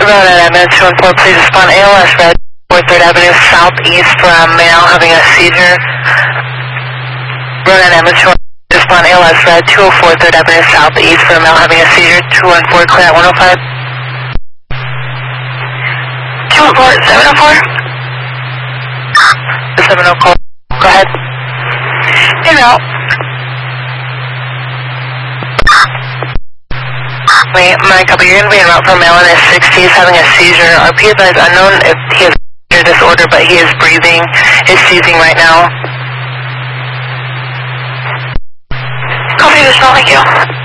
Rhode Island 214, please respond. ALS Red 43rd Avenue Southeast from male having a seizure. Rhode Island 214, respond. ALS Red 204 3rd Avenue Southeast from male having a seizure. 214 clear at 105. 214 704. 704. Go ahead. Hey Mel. My copy, you're going to be en route for male in his 60s having a seizure. RP is unknown if he has a disorder, but he is breathing, is seizing right now. Copy, thank you.